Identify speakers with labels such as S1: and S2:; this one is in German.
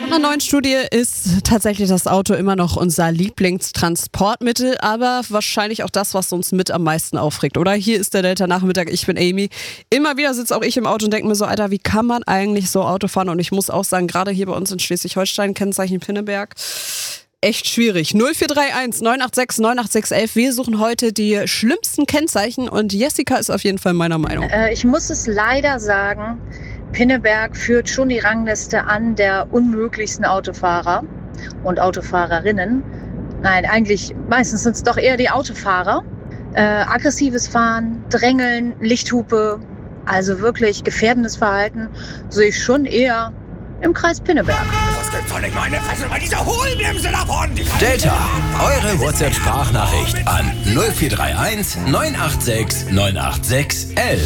S1: Laut einer neuen Studie ist tatsächlich das Auto immer noch unser Lieblingstransportmittel, aber wahrscheinlich auch das, was uns mit am meisten aufregt, oder? Hier ist der Delta-Nachmittag, ich bin Amy. Immer wieder sitze auch ich im Auto und denke mir so, Alter, wie kann man eigentlich so Auto fahren? Und ich muss auch sagen, gerade hier bei uns in Schleswig-Holstein, Kennzeichen Pinneberg, echt schwierig. 0431 986 98611. Wir suchen heute die schlimmsten Kennzeichen und Jessica ist auf jeden Fall meiner Meinung.
S2: Ich muss es leider sagen, Pinneberg führt schon die Rangliste an der unmöglichsten Autofahrer und Autofahrerinnen. Nein, eigentlich meistens sind es doch eher die Autofahrer. Aggressives Fahren, Drängeln, Lichthupe, also wirklich gefährdendes Verhalten sehe ich schon eher im Kreis Pinneberg.
S3: Das gibt doch nicht meine Fresse bei dieser Hohlbremse davon!
S4: Delta, eure WhatsApp-Sprachnachricht an 0431 986 986 11.